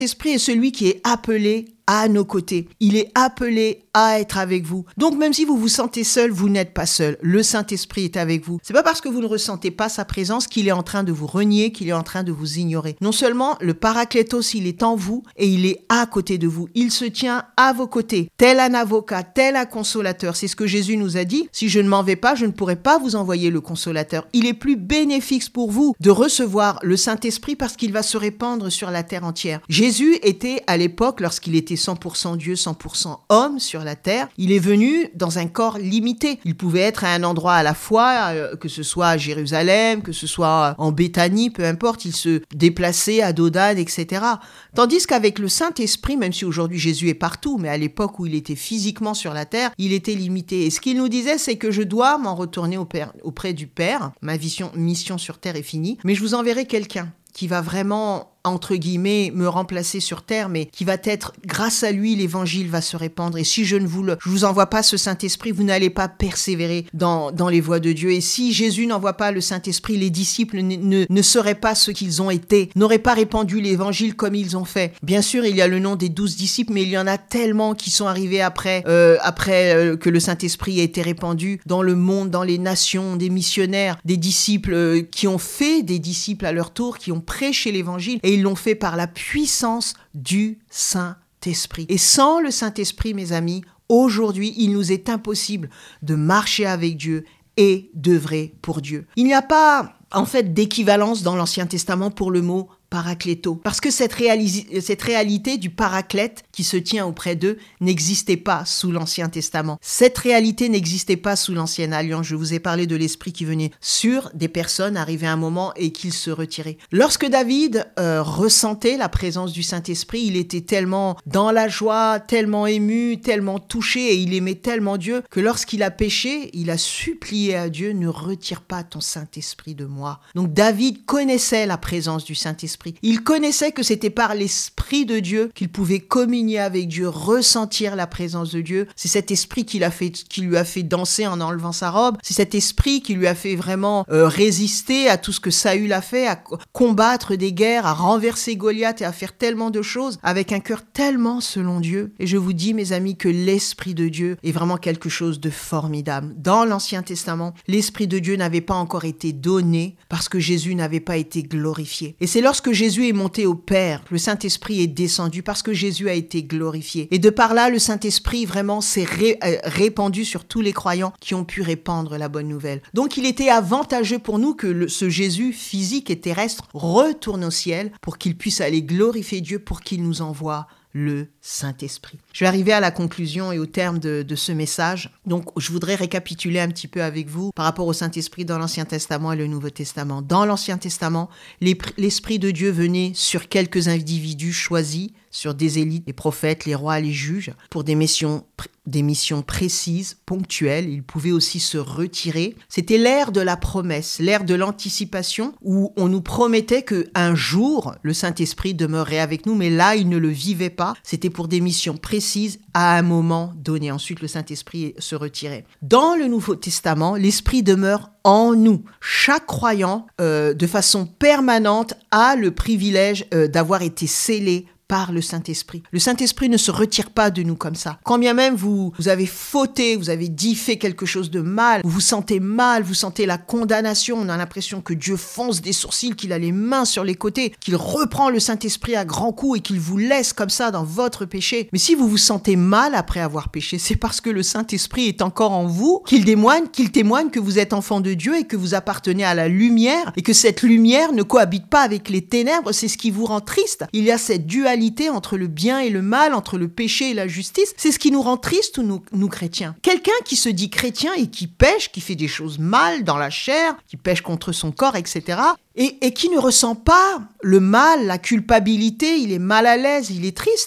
L'Esprit est celui qui est appelé à nos côtés. Il est appelé à être avec vous. Donc même si vous vous sentez seul, vous n'êtes pas seul. Le Saint-Esprit est avec vous. C'est pas parce que vous ne ressentez pas sa présence qu'il est en train de vous renier, qu'il est en train de vous ignorer. Non seulement le Paraclétos, il est en vous et il est à côté de vous. Il se tient à vos côtés, tel un avocat, tel un consolateur. C'est ce que Jésus nous a dit. Si je ne m'en vais pas, je ne pourrai pas vous envoyer le consolateur. Il est plus bénéfique pour vous de recevoir le Saint-Esprit parce qu'il va se répandre sur la terre entière. Jésus était à l'époque, lorsqu'il était 100% Dieu, 100% homme sur la terre, il est venu dans un corps limité. Il pouvait être à un endroit à la fois, que ce soit à Jérusalem, que ce soit en Béthanie, peu importe, il se déplaçait à Dodane, etc. Tandis qu'avec le Saint-Esprit, même si aujourd'hui Jésus est partout, mais à l'époque où il était physiquement sur la terre, il était limité. Et ce qu'il nous disait, c'est que je dois m'en retourner auprès du Père. Ma mission sur terre est finie, mais je vous enverrai quelqu'un qui va vraiment, entre guillemets, me remplacer sur terre, mais qui va être, grâce à lui, l'évangile va se répandre. Et si je vous envoie pas ce Saint-Esprit, vous n'allez pas persévérer dans les voies de Dieu. Et si Jésus n'envoie pas le Saint-Esprit, les disciples ne seraient pas ce qu'ils ont été, n'auraient pas répandu l'évangile comme ils ont fait. Bien sûr, il y a le nom des 12 disciples, mais il y en a tellement qui sont arrivés après que le Saint-Esprit ait été répandu dans le monde, dans les nations, des missionnaires, des disciples qui ont fait des disciples à leur tour, qui ont prêché l'évangile, et ils l'ont fait par la puissance du Saint-Esprit. Et sans le Saint-Esprit, mes amis, aujourd'hui, il nous est impossible de marcher avec Dieu et d'œuvrer pour Dieu. Il n'y a pas, en fait, d'équivalence dans l'Ancien Testament pour le mot Paracléto. Parce que cette réalité du paraclète qui se tient auprès d'eux n'existait pas sous l'Ancien Testament. Cette réalité n'existait pas sous l'Ancienne Alliance. Je vous ai parlé de l'Esprit qui venait sur des personnes arrivé à un moment et qu'il se retirait. Lorsque David ressentait la présence du Saint-Esprit, il était tellement dans la joie, tellement ému, tellement touché et il aimait tellement Dieu que lorsqu'il a péché, il a supplié à Dieu « Ne retire pas ton Saint-Esprit de moi ». Donc David connaissait la présence du Saint-Esprit. Il connaissait que c'était par l'Esprit de Dieu qu'il pouvait communier avec Dieu, ressentir la présence de Dieu. C'est cet esprit qui lui a fait danser en enlevant sa robe. C'est cet esprit qui lui a fait vraiment résister à tout ce que Saül a fait, à combattre des guerres, à renverser Goliath et à faire tellement de choses avec un cœur tellement selon Dieu. Et je vous dis, mes amis, que l'Esprit de Dieu est vraiment quelque chose de formidable. Dans l'Ancien Testament, l'Esprit de Dieu n'avait pas encore été donné parce que Jésus n'avait pas été glorifié. Et c'est lorsque Jésus est monté au Père, le Saint-Esprit est descendu parce que Jésus a été glorifié. Et de par là, le Saint-Esprit vraiment s'est répandu sur tous les croyants qui ont pu répandre la bonne nouvelle. Donc il était avantageux pour nous que ce Jésus physique et terrestre retourne au ciel pour qu'il puisse aller glorifier Dieu, pour qu'il nous envoie le Saint-Esprit. Je vais arriver à la conclusion et au terme de ce message. Donc, je voudrais récapituler un petit peu avec vous par rapport au Saint-Esprit dans l'Ancien Testament et le Nouveau Testament. Dans l'Ancien Testament, l'Esprit de Dieu venait sur quelques individus choisis, sur des élites, les prophètes, les rois, les juges, pour des missions précises, ponctuelles. Il pouvait aussi se retirer. C'était l'ère de la promesse, l'ère de l'anticipation, où on nous promettait qu'un jour, le Saint-Esprit demeurerait avec nous, mais là, il ne le vivait pas. C'était pour des missions précises à un moment donné. Ensuite, le Saint-Esprit se retirait. Dans le Nouveau Testament, l'Esprit demeure en nous. Chaque croyant, de façon permanente, a le privilège d'avoir été scellé par le Saint-Esprit. Le Saint-Esprit ne se retire pas de nous comme ça. Quand bien même vous avez fauté, vous avez fait quelque chose de mal, vous vous sentez mal, vous sentez la condamnation, on a l'impression que Dieu fonce des sourcils, qu'il a les mains sur les côtés, qu'il reprend le Saint-Esprit à grands coups et qu'il vous laisse comme ça dans votre péché. Mais si vous vous sentez mal après avoir péché, c'est parce que le Saint-Esprit est encore en vous, qu'il témoigne que vous êtes enfant de Dieu et que vous appartenez à la lumière et que cette lumière ne cohabite pas avec les ténèbres. C'est ce qui vous rend triste. Il y a cette dualité entre le bien et le mal, entre le péché et la justice. C'est ce qui nous rend tristes, nous chrétiens. Quelqu'un qui se dit chrétien et qui pêche, qui fait des choses mal dans la chair, qui pêche contre son corps, etc., et qui ne ressent pas le mal, la culpabilité, il est mal à l'aise, il est triste.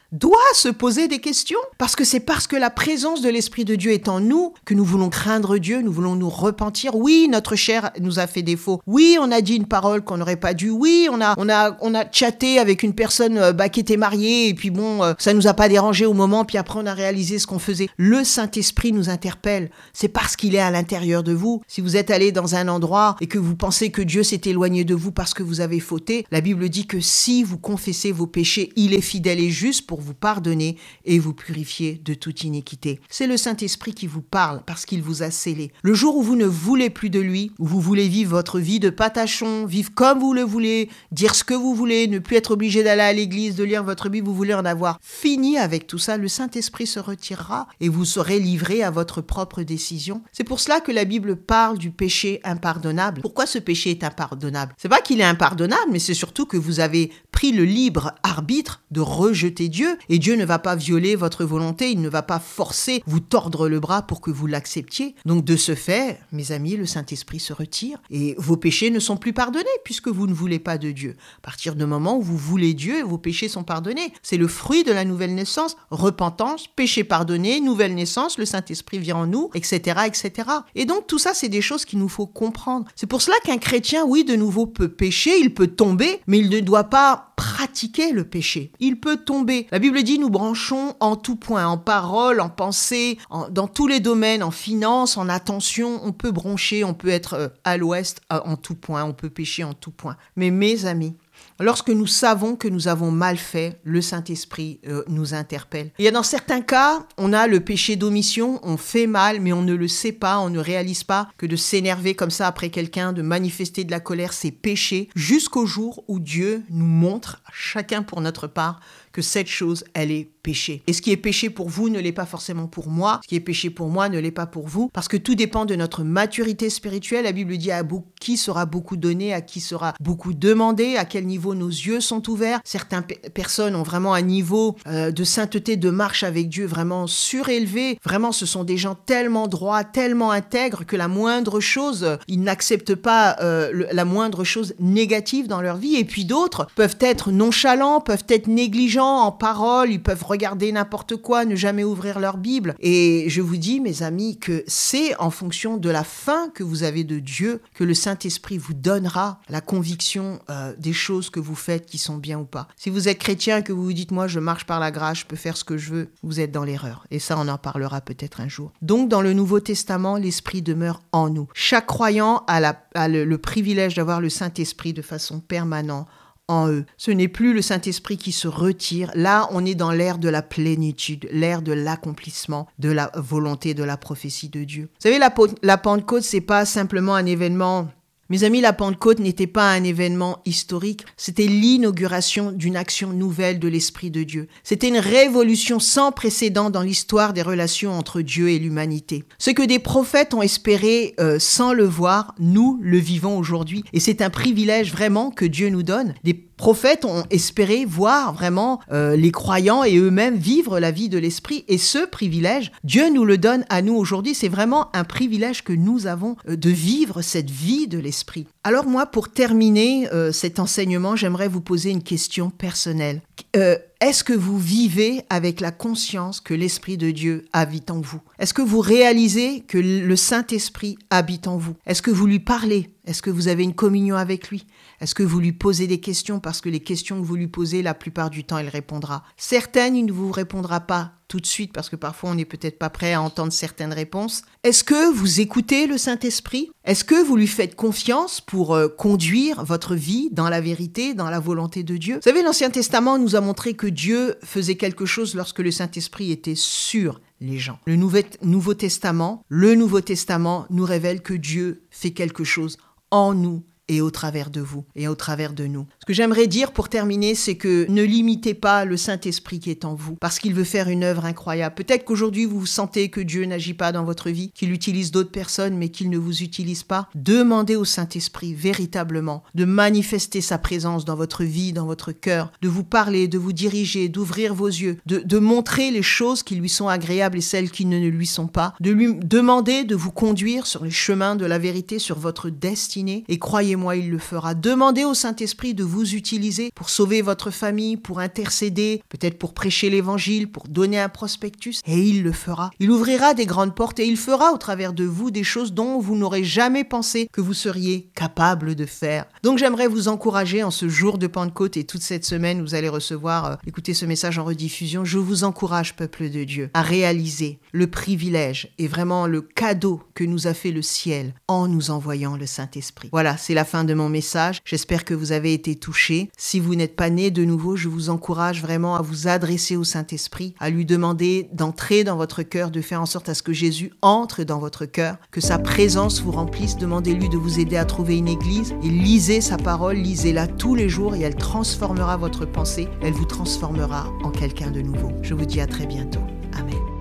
doit se poser des questions. Parce que c'est parce que la présence de l'Esprit de Dieu est en nous que nous voulons craindre Dieu, nous voulons nous repentir. Oui, notre chair nous a fait défaut. Oui, on a dit une parole qu'on n'aurait pas dû. Oui, on a chatté avec une personne qui était mariée et puis ça nous a pas dérangé au moment, puis après on a réalisé ce qu'on faisait. Le Saint-Esprit nous interpelle. C'est parce qu'il est à l'intérieur de vous. Si vous êtes allé dans un endroit et que vous pensez que Dieu s'est éloigné de vous parce que vous avez fauté, la Bible dit que si vous confessez vos péchés, il est fidèle et juste pour vous pardonner et vous purifier de toute iniquité. C'est le Saint-Esprit qui vous parle parce qu'il vous a scellé. Le jour où vous ne voulez plus de lui, où vous voulez vivre votre vie de patachon, vivre comme vous le voulez, dire ce que vous voulez, ne plus être obligé d'aller à l'église, de lire votre Bible, vous voulez en avoir fini avec tout ça, le Saint-Esprit se retirera et vous serez livré à votre propre décision. C'est pour cela que la Bible parle du péché impardonnable. Pourquoi ce péché est impardonnable? C'est pas qu'il est impardonnable, mais c'est surtout que vous avez pris le libre arbitre de rejeter Dieu et Dieu ne va pas violer votre volonté, il ne va pas forcer, vous tordre le bras pour que vous l'acceptiez. Donc de ce fait, mes amis, le Saint-Esprit se retire et vos péchés ne sont plus pardonnés puisque vous ne voulez pas de Dieu. À partir du moment où vous voulez Dieu, vos péchés sont pardonnés. C'est le fruit de la nouvelle naissance, repentance, péché pardonné, nouvelle naissance, le Saint-Esprit vient en nous, etc., etc. Et donc tout ça, c'est des choses qu'il nous faut comprendre. C'est pour cela qu'un chrétien, oui, de nouveau peut pécher, il peut tomber, mais il ne doit pas pratiquer le péché. Il peut tomber. La Bible dit, nous branchons en tout point, en parole, en pensée, dans tous les domaines, en finance, en attention, on peut broncher, on peut être à l'ouest en tout point, on peut pécher en tout point. Mais mes amis, lorsque nous savons que nous avons mal fait, le Saint-Esprit nous interpelle. Il y a dans certains cas, on a le péché d'omission, on fait mal, mais on ne le sait pas, on ne réalise pas que de s'énerver comme ça après quelqu'un, de manifester de la colère, c'est péché, jusqu'au jour où Dieu nous montre, chacun pour notre part, que cette chose, elle est péché. Et ce qui est péché pour vous ne l'est pas forcément pour moi. Ce qui est péché pour moi ne l'est pas pour vous. Parce que tout dépend de notre maturité spirituelle. La Bible dit à qui sera beaucoup donné, à qui sera beaucoup demandé, à quel niveau nos yeux sont ouverts. Certaines personnes ont vraiment un niveau de sainteté, de marche avec Dieu vraiment surélevé. Vraiment, ce sont des gens tellement droits, tellement intègres que la moindre chose, ils n'acceptent pas la moindre chose négative dans leur vie. Et puis d'autres peuvent être nonchalants, peuvent être négligents en parole, ils peuvent regarder n'importe quoi, ne jamais ouvrir leur Bible. Et je vous dis, mes amis, que c'est en fonction de la faim que vous avez de Dieu que le Saint-Esprit vous donnera la conviction des choses que vous faites qui sont bien ou pas. Si vous êtes chrétien, que vous vous dites, moi je marche par la grâce, je peux faire ce que je veux, vous êtes dans l'erreur. Et ça, on en parlera peut-être un jour. Donc, dans le Nouveau Testament, l'Esprit demeure en nous. Chaque croyant a le privilège d'avoir le Saint-Esprit de façon permanente en eux. Ce n'est plus le Saint-Esprit qui se retire. Là, on est dans l'ère de la plénitude, l'ère de l'accomplissement, de la volonté, de la prophétie de Dieu. Vous savez, la Pentecôte, c'est pas simplement un événement. Mes amis, la Pentecôte n'était pas un événement historique, c'était l'inauguration d'une action nouvelle de l'Esprit de Dieu. C'était une révolution sans précédent dans l'histoire des relations entre Dieu et l'humanité. Ce que des prophètes ont espéré sans le voir, nous le vivons aujourd'hui. Et c'est un privilège vraiment que Dieu nous donne. Des prophètes ont espéré voir vraiment les croyants et eux-mêmes vivre la vie de l'Esprit. Et ce privilège, Dieu nous le donne à nous aujourd'hui. C'est vraiment un privilège que nous avons de vivre cette vie de l'Esprit. Alors moi, pour terminer cet enseignement, j'aimerais vous poser une question personnelle. Est-ce que vous vivez avec la conscience que l'Esprit de Dieu habite en vous? Est-ce que vous réalisez que le Saint-Esprit habite en vous? Est-ce que vous lui parlez? Est-ce que vous avez une communion avec lui? Est-ce que vous lui posez des questions? Parce que les questions que vous lui posez, la plupart du temps, il répondra. Certaines, il ne vous répondra pas tout de suite parce que parfois, on n'est peut-être pas prêt à entendre certaines réponses. Est-ce que vous écoutez le Saint-Esprit? Est-ce que vous lui faites confiance pour conduire votre vie dans la vérité, dans la volonté de Dieu? Vous savez, l'Ancien Testament nous a montré que Dieu faisait quelque chose lorsque le Saint-Esprit était sur les gens. Le Nouveau Testament nous révèle que Dieu fait quelque chose en nous et au travers de vous et au travers de nous. Ce que j'aimerais dire pour terminer, c'est que ne limitez pas le Saint-Esprit qui est en vous parce qu'il veut faire une œuvre incroyable. Peut-être qu'aujourd'hui, vous sentez que Dieu n'agit pas dans votre vie, qu'il utilise d'autres personnes, mais qu'il ne vous utilise pas. Demandez au Saint-Esprit véritablement de manifester sa présence dans votre vie, dans votre cœur, de vous parler, de vous diriger, d'ouvrir vos yeux, de montrer les choses qui lui sont agréables et celles qui ne lui sont pas, de lui demander de vous conduire sur les chemins de la vérité, sur votre destinée. Et croyez-moi, croyez-moi, il le fera. Demandez au Saint-Esprit de vous utiliser pour sauver votre famille, pour intercéder, peut-être pour prêcher l'évangile, pour donner un prospectus, et il le fera. Il ouvrira des grandes portes et il fera au travers de vous des choses dont vous n'aurez jamais pensé que vous seriez capable de faire. Donc j'aimerais vous encourager en ce jour de Pentecôte et toute cette semaine, vous allez recevoir, écoutez ce message en rediffusion, je vous encourage, peuple de Dieu, à réaliser le privilège et vraiment le cadeau que nous a fait le ciel en nous envoyant le Saint-Esprit. Voilà, c'est la fin de mon message. J'espère que vous avez été touchés. Si vous n'êtes pas né de nouveau, je vous encourage vraiment à vous adresser au Saint-Esprit, à lui demander d'entrer dans votre cœur, de faire en sorte à ce que Jésus entre dans votre cœur, que sa présence vous remplisse. Demandez-lui de vous aider à trouver une église et lisez sa parole, lisez-la tous les jours et elle transformera votre pensée, elle vous transformera en quelqu'un de nouveau. Je vous dis à très bientôt. Amen.